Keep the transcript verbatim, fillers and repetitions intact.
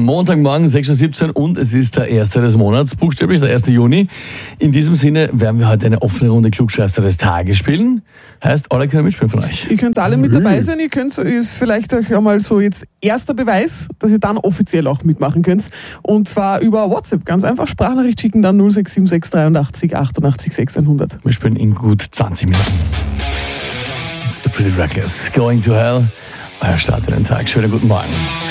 Montagmorgen, sechs Uhr siebzehn und es ist der erste des Monats, buchstäblich der erste Juni. In diesem Sinne werden wir heute eine offene Runde Klugscheißer des Tages spielen. Heißt, alle können mitspielen von euch. Ihr könnt alle mit dabei sein, ihr könnt ist vielleicht euch einmal so jetzt erster Beweis, dass ihr dann offiziell auch mitmachen könnt. Und zwar über WhatsApp, ganz einfach Sprachnachricht schicken, dann null sechs sieben sechs dreiundachtzig achtundachtzig sechshundert. Wir spielen in gut zwanzig Minuten. The Pretty Reckless, Going to Hell. Euer Start in den Tag. Schönen guten Morgen.